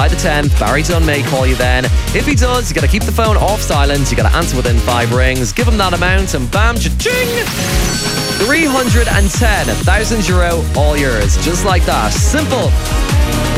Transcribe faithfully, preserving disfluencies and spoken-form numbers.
by the tenth, Barry Dunn may call you then. If he does, you got to keep the phone off silent. You got to answer within five rings. Give him that amount and bam, cha-ching! three hundred ten thousand euro, all yours. Just like that. Simple.